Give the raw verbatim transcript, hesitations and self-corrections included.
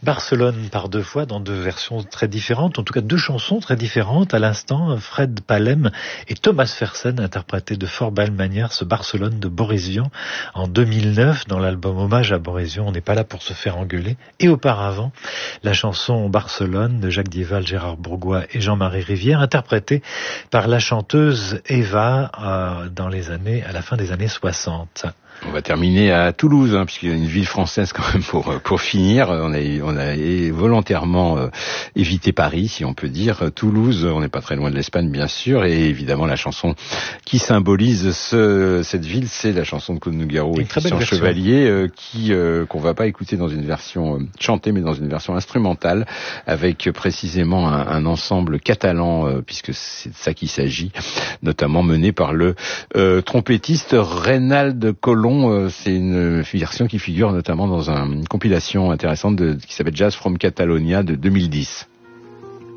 Barcelone par deux fois dans deux versions très différentes, en tout cas deux chansons très différentes. À l'instant, Fred Palem et Thomas Fersen interprétaient de fort belle manière ce Barcelone de Boris Vian en deux mille neuf dans l'album Hommage à Boris Vian. On n'est pas là pour se faire engueuler. Et auparavant, la chanson Barcelone de Jacques Dieval, Gérard Bourgois et Jean-Marie Rivière, interprétée par la chanteuse Eva euh, dans les années, à la fin des années soixante. On va terminer à Toulouse, hein, puisqu'il y a une ville française quand même pour pour finir. On a on a volontairement euh, évité Paris, si on peut dire. Toulouse, on n'est pas très loin de l'Espagne, bien sûr, et évidemment la chanson qui symbolise ce cette ville, c'est la chanson de Claude Nougaro et Christian Chevalier, euh, qui euh, qu'on va pas écouter dans une version euh, chantée, mais dans une version instrumentale, avec précisément un, un ensemble catalan, euh, puisque c'est de ça qu'il s'agit, notamment mené par le euh, trompettiste Reynald Colomb. C'est une version qui figure notamment dans une compilation intéressante de, qui s'appelle Jazz from Catalonia de deux mille dix.